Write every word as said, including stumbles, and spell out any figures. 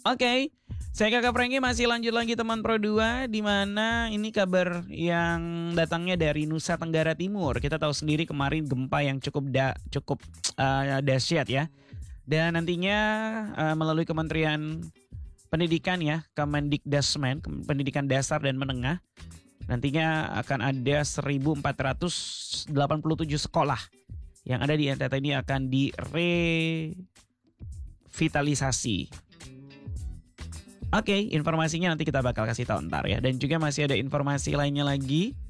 Oke, saya Kakak Franky masih lanjut lagi teman Pro dua, di mana ini kabar yang datangnya dari Nusa Tenggara Timur. Kita tahu sendiri kemarin gempa yang cukup da, cukup uh, dahsyat ya. Dan nantinya uh, melalui Kementerian Pendidikan ya, Kemendikdasmen, Pendidikan Dasar dan Menengah, nantinya akan ada seribu empat ratus delapan puluh tujuh sekolah yang ada di N T T ini akan direvitalisasi. Oke, okay, informasinya nanti kita bakal kasih tahu ntar ya. Dan juga masih ada informasi lainnya lagi